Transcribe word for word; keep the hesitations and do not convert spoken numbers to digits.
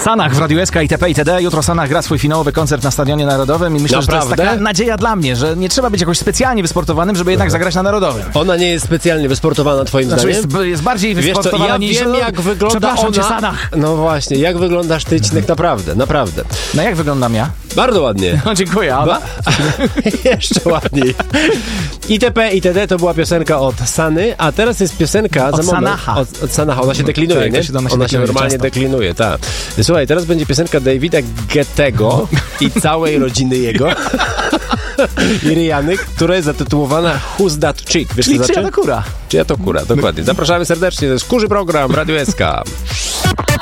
Sanach w Radiu S K, itp. itd. Jutro Sanach gra swój finałowy koncert na Stadionie Narodowym i myślę, Naprawdę? że to jest taka nadzieja dla mnie, że nie trzeba być jakoś specjalnie wysportowanym, żeby jednak zagrać na Narodowym. Ona nie jest specjalnie wysportowana twoim Znaczy zdaniem? jest, jest bardziej Wiesz co, wysportowana ja niż... wiem, jak wygląda Przepraszam ona. cię, Sanach. No właśnie, jak wyglądasz ty, Cinek, naprawdę, naprawdę. No jak wyglądam ja? Bardzo ładnie. No dziękuję, a Ba- Jeszcze ładniej. itp. itd. To była piosenka od Sany, a teraz jest piosenka Od za moment. Sanaha. Od, od Sanaha. Ona się deklinuje, Tak, to nie? się- ona się ona się deklinuje normalnie często. deklinuje, tak. Słuchaj, teraz będzie piosenka Davida Gettego i całej rodziny jego i Riany, która jest zatytułowana Who's That Chick? Wiesz, Czyli co czyja znaczy? to kura? Czyja to kura, dokładnie. Zapraszamy serdecznie, to jest Kurzy Program, Radio S K.